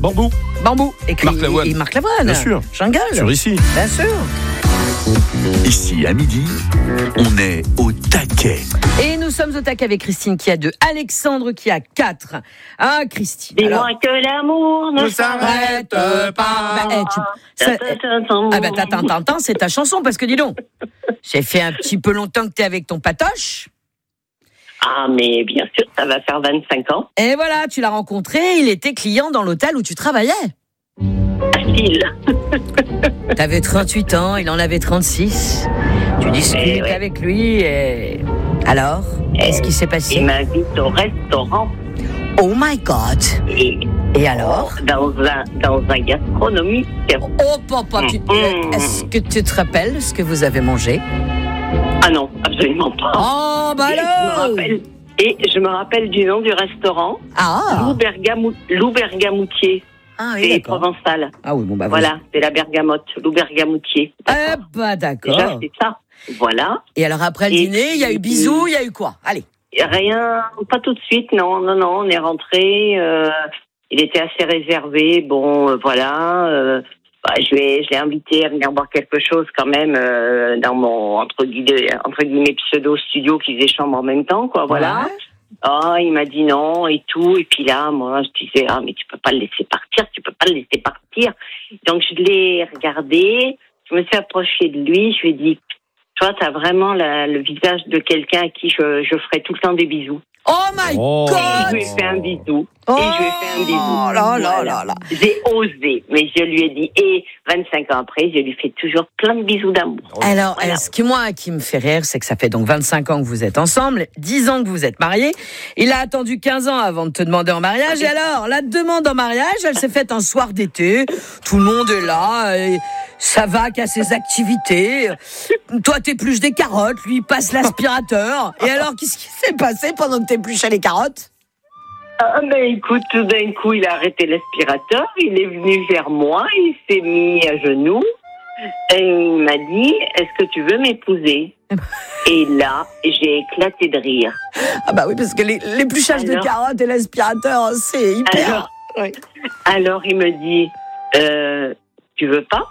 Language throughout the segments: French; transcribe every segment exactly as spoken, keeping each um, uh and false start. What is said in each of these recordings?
Bambou. Bambou. Écrit, Marc Lavoine. Et Marc Lavoine. Bien sûr. Jungle. Sur ici. Bien sûr. Ici, à midi, on est au taquet. Et nous sommes au taquet avec Christine qui a deux, Alexandre qui a quatre. Ah, Christine. Dis-moi alors... que l'amour ne s'arrête pas. Bah, eh, tu... ça... Ah bah t'attends, t'attends, c'est ta chanson parce que dis donc, j'ai fait un petit peu longtemps que t'es avec ton patoche. Ah, mais bien sûr, ça va faire vingt-cinq ans. Et voilà, tu l'as rencontré, il était client dans l'hôtel où tu travaillais. Facile. T'avais trente-huit ans, il en avait trente-six. Tu discutes Eh ouais. avec lui et... Alors, qu'est-ce qui s'est passé? Il m'invite au restaurant. Oh my God. Et, Et alors? Dans un, dans un gastronomique. Oh papa, tu... Mmh. est-ce que tu te rappelles ce que vous avez mangé? Ah non, absolument pas. Oh bah Et je me alors. rappelle, et je me rappelle du nom du restaurant. Ah. Lou, Bergamou, Lou Bergamoutier. Ah oui, C'est d'accord. provençal. Ah oui, bon bah Voilà, c'est la bergamote. Lou Bergamoutier. Eh D'accord. bah d'accord. Déjà, c'est ça. Voilà. Et alors après le Et dîner, il y a eu puis- bisous, il y a eu quoi? Allez. Rien, pas tout de suite, non, non, non, on est rentré. Euh, il était assez réservé. Bon, euh, voilà. Euh, bah, je l'ai, je l'ai invité à venir boire quelque chose quand même euh, dans mon entre guillemets, entre guillemets pseudo studio qui faisait chambre en même temps, quoi. Voilà. Ouais. Ah, il m'a dit non et tout. Et puis là, moi, je disais ah mais tu peux pas le laisser partir, tu peux pas le laisser partir. Donc je l'ai regardé. Je me suis approchée de lui. Je lui ai dit toi, t'as vraiment la, le visage de quelqu'un à qui je, je ferais tout le temps des bisous. Oh my Oh. Et je lui God. ai fait un bisou. Oh et je lui ai fait un bisou. là là Voilà. là là. J'ai osé, mais je lui ai dit. Et vingt-cinq ans après, je lui fais toujours plein de bisous d'amour. Alors, Voilà. euh, ce qui moi qui me fait rire, c'est que ça fait donc vingt-cinq ans que vous êtes ensemble, dix ans que vous êtes mariés. Il a attendu quinze ans avant de te demander en mariage. Et alors, la demande en mariage, elle s'est faite un soir d'été. Tout le monde est là. Et ça va qu'à ses activités. Toi, t'épluches des carottes. Lui, il passe l'aspirateur. Et alors, qu'est-ce qui s'est passé pendant que t'épluchais les carottes? Ah, ben écoute, tout d'un coup, il a arrêté l'aspirateur. Il est venu vers moi. Il s'est mis à genoux. Et il m'a dit, est-ce que tu veux m'épouser? Et là, j'ai éclaté de rire. Ah bah oui, parce que les- l'épluchage de Alors carottes et l'aspirateur, c'est hyper... Alors, Oui. alors il me dit, euh, tu veux pas?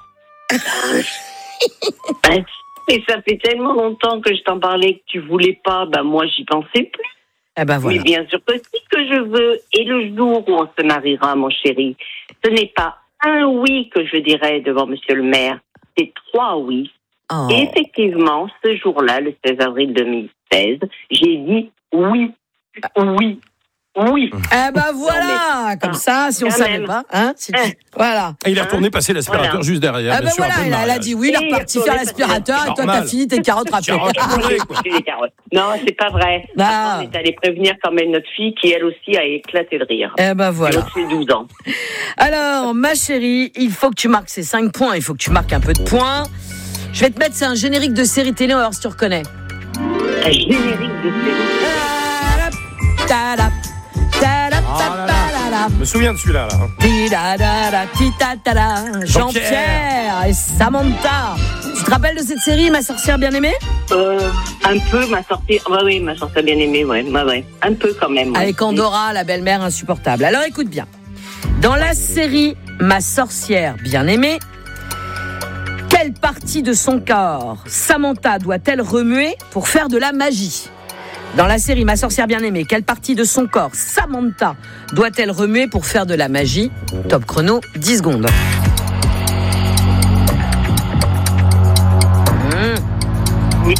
Ben, et ça fait tellement longtemps que je t'en parlais que tu voulais pas, ben moi j'y pensais plus. Eh ben voilà. Mais bien sûr que si que je veux. Et le jour où on se mariera, mon chéri, ce n'est pas un oui que je dirai devant monsieur le maire, c'est trois oui. Oh. Et effectivement, ce jour-là, le seize avril deux mille seize, j'ai dit oui, oui, oui. Eh ben voilà, comme ça, si on Quand savait même. pas, hein, si tu- Hein. voilà. Et il est retourné passer l'aspirateur Voilà. juste derrière. Ah bien ben sûr, voilà, après le elle a, elle a mariage. dit oui, il est Et reparti il faire faut l'aspirateur et toi normal. t'as fini tes carottes râpées. Carottes râpées, quoi. J'ai les carottes. Non, c'est pas vrai. Ah. Après, on est allé prévenir quand même notre fille qui, elle aussi, a éclaté de rire. Eh ben voilà. L'autre, c'est douze ans. Alors, ma chérie, il faut que tu marques ces cinq points, il faut que tu marques un peu de points. Je vais te mettre, c'est un générique de série télé, on va voir si tu reconnais. Un générique de série. Ta-da, ta-da, Ah là là. ta-da-da-da. Je me souviens de celui-là. Là. Ti-da-da-da, ti-ta-ta-da. Jean-Pierre. Jean-Pierre et Samantha. Tu te rappelles de cette série, Ma sorcière bien-aimée? Euh, un peu, ma sortie. Ouais, oui, ma sortie bien aimée, ouais, ouais, ouais. Un peu quand même. Ouais. Avec Andorra, la belle-mère insupportable. Alors écoute bien. Dans la série Ma sorcière bien-aimée, quelle partie de son corps Samantha doit-elle remuer pour faire de la magie? Dans la série Ma sorcière bien-aimée, quelle partie de son corps Samantha doit-elle remuer pour faire de la magie? Top chrono, dix secondes. Mmh. Oui.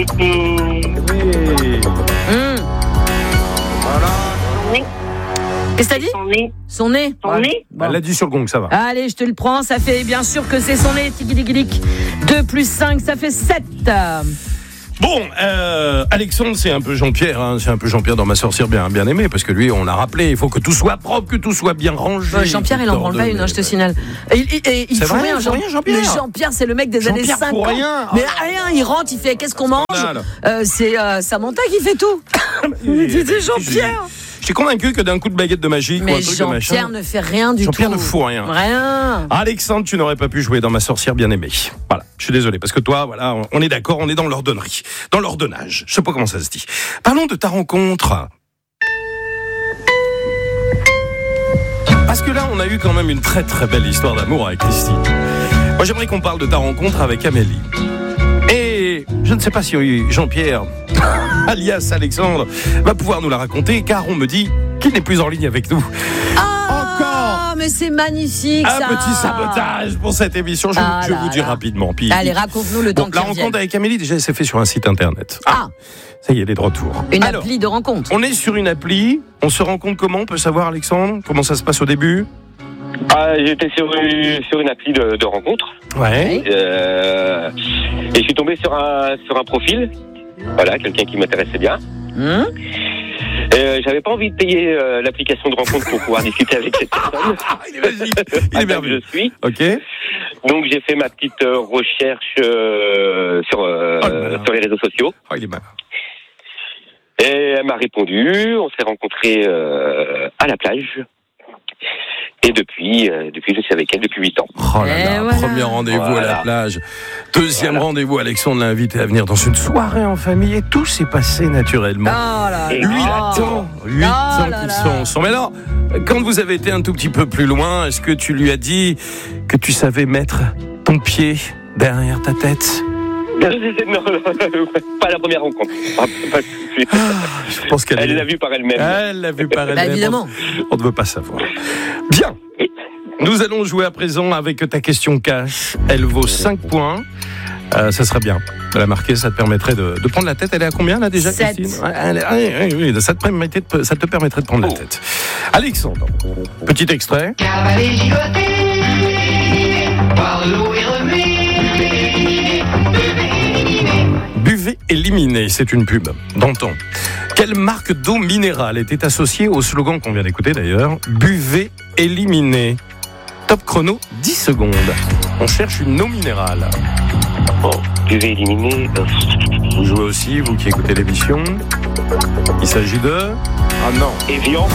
Mmh. Voilà. Qu'est-ce que t'as dit? Son nez. Son nez. Son Ouais. nez. Bon. Elle l'a dit sur le gong, ça va. Allez, je te le prends, ça fait bien sûr que c'est son nez, tiki-tiki-tiki. deux plus cinq, ça fait sept. Bon, euh, Alexandre, c'est un peu Jean-Pierre, hein, c'est un peu Jean-Pierre dans Ma sorcière bien, bien aimée, parce que lui, on l'a rappelé, il faut que tout soit propre, que tout soit bien rangé. Ouais, Jean-Pierre, il en branle pas une, hein, je te signale. Et, il- et- il C'est faut vrai, rien, il faut rien, Jean-Pierre. Mais Jean-Pierre, c'est le mec des années Jean-Pierre cinquante. pour rien. Mais rien, il rentre, il fait qu'est-ce qu'on mange? Scandale. euh, C'est euh, Samantha qui fait tout. Mais c'était Jean-Pierre. J'étais convaincu que d'un coup de baguette de magie, Mais ou un truc de Jean-Pierre machin. ne fait rien du Jean-Pierre tout. ne fout rien. Rien. Alexandre, tu n'aurais pas pu jouer dans Ma sorcière bien aimée. Voilà, je suis désolé, parce que toi, voilà, on est d'accord, on est dans l'ordonnerie, dans l'ordonnage. Je sais pas comment ça se dit. Parlons de ta rencontre. Parce que là, on a eu quand même une très très belle histoire d'amour avec Christine. Moi, j'aimerais qu'on parle de ta rencontre avec Amélie. Et je ne sais pas si Jean-Pierre, alias Alexandre, va pouvoir nous la raconter, car on me dit qu'il n'est plus en ligne avec nous. Ah, mais c'est magnifique, Un ça. petit sabotage pour cette émission, je, Ah je vais là vous dire là. rapidement. Puis, Allez, raconte-nous le temps bon, que la tu rencontre reviennes. avec Amélie, déjà, elle s'est fait sur un site internet. Ah, Ça y est, elle est de retour. une Alors, appli de rencontre. on est sur une appli, on se rend compte comment, on peut savoir, Alexandre, comment ça se passe au début? Ah, j'étais sur une, sur une appli de, de rencontre. Ouais. Euh, et je suis tombé sur un, sur un profil. Voilà, quelqu'un qui m'intéressait bien. Hum Euh, j'avais pas envie de payer euh, l'application de rencontre pour pouvoir discuter avec cette personne. Ah, il est magique, il est À tel merveilleux. je suis. Ok. Donc j'ai fait ma petite euh, recherche euh, sur, euh, Oh là là. sur les réseaux sociaux. Oh, il est malin. Et elle m'a répondu. On s'est rencontrés euh, à la plage. Et depuis, euh, depuis, je suis avec elle depuis huit ans. Oh là Et là, voilà. premier rendez-vous à la Voilà. plage. Deuxième Voilà. rendez-vous, Alexandre l'a invité à venir dans une soirée en famille et tout s'est passé naturellement. Oh là Et là. Huit ans, huit Oh ans là qu'ils là. sont ensemble. Mais alors, quand vous avez été un tout petit peu plus loin, est-ce que tu lui as dit que tu savais mettre ton pied derrière ta tête? Non, pas la première rencontre. Pas- pas tout de suite. Je pense qu'elle Elle est- l'a vu par elle-même. Elle l'a vu par Bah, elle-même. évidemment. On ne veut pas savoir. Bien. Nous allons jouer à présent avec ta question cash. Elle vaut cinq points. Euh, ça serait bien de la marquer. Ça te permettrait de, de prendre la tête. Elle est à combien là déjà, Sept. Christine? Ouais, elle est- ah, oui, oui, oui, ça, te permettrait de, ça te permettrait de prendre la tête. Alexandre, petit extrait. Cavaler gigoté, par l'eau et remuer, Buvez éliminé, c'est une pub d'antan. Quelle marque d'eau minérale était associée au slogan qu'on vient d'écouter d'ailleurs? Buvez éliminé. Top chrono, dix secondes. On cherche une eau minérale. Bon, je vais éliminer. euh, Vous jouez aussi, vous qui écoutez l'émission. Il s'agit de... Ah non. Evian.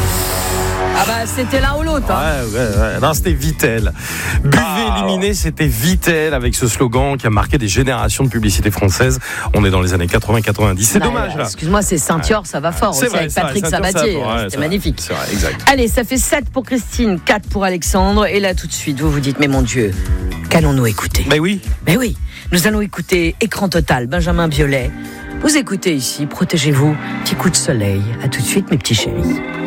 Ah bah c'était l'un ou l'autre. Hein. Ouais, ouais, ouais. Non, c'était Vittel. Buvez Ah. éliminé, c'était Vittel avec ce slogan qui a marqué des générations de publicités françaises. On est dans les années quatre-vingts quatre-vingt-dix. C'est Bah, dommage là. Excuse-moi, c'est Saint-Thior, ça va fort C'est aussi vrai, avec c'est vrai, Patrick ça, ça, Sabatier. ça, ouais, C'était c'est magnifique. vrai, C'est vrai, exact. Allez, ça fait sept pour Christine, quatre pour Alexandre. Et là, tout de suite, vous vous dites, mais mon Dieu, qu'allons-nous écouter? Mais oui. Mais oui, nous allons écouter Écran Total, Benjamin Biolay. Vous écoutez ici, protégez-vous, petit coup de soleil. À tout de suite, mes petits chéris.